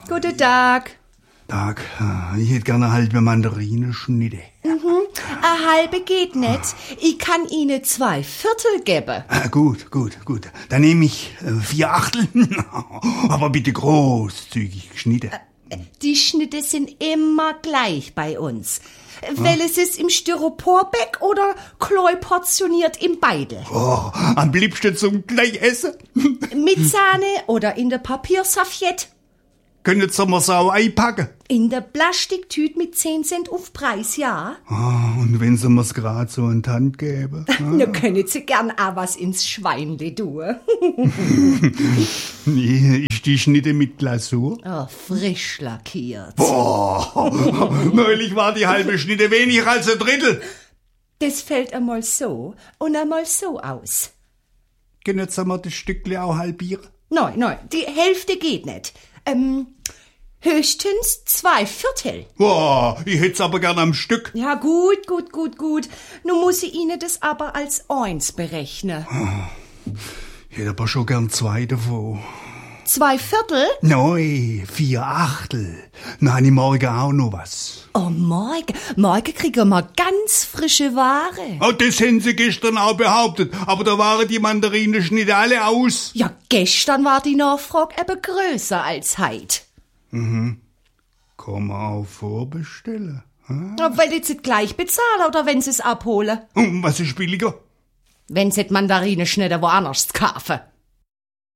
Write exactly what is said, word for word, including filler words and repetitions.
Guten Tag. Tag, ich hätte gerne eine halbe Mandarinenschnitte. Mhm. Eine halbe geht nicht. Ich kann Ihnen zwei Viertel geben. Ah, gut, gut, gut. Dann nehme ich äh, vier Achtel. Aber bitte großzügig geschnitten. Die Schnitte sind immer gleich bei uns. Welches ist im Styroporbeck oder kleu portioniert im Beidel? Oh, am liebsten zum gleich essen. Mit Sahne oder in der Papierserviette? Können Sie mir auch einpacken? In der Plastiktüte mit zehn Cent auf Preis, ja. Oh, und wenn Sie mir's grad so in die Hand geben? Ah. Da können Sie gern auch was ins Schweinle tun. Nee, ist die Schnitte mit Glasur? Oh, frisch lackiert. Boah, neulich war die halbe Schnitte weniger als ein Drittel. Das fällt einmal so und einmal so aus. Können Sie mir das Stückle auch halbieren? Nein, nein, die Hälfte geht nicht. Ähm, höchstens zwei Viertel. Boah, ich hätt's aber gern am Stück. Ja, gut, gut, gut, gut. Nun muss ich Ihnen das aber als eins berechnen. Ich hätte aber schon gern zwei davon. Zwei Viertel? Nein, vier Achtel. Dann habe ich morgen auch noch was. Oh, morgen. Morgen kriegen wir ganz frische Ware. Oh, das haben Sie gestern auch behauptet. Aber da waren die Mandarinenschnitte alle aus. Ja, gestern war die Nachfrage eben größer als heute. Mhm. Kann man auch vorbestellen. Hm? Ja, weil Sie es gleich bezahlen oder wenn Sie es abholen? Und was ist billiger? Wenn Sie die Mandarinenschnitte woanders kaufen.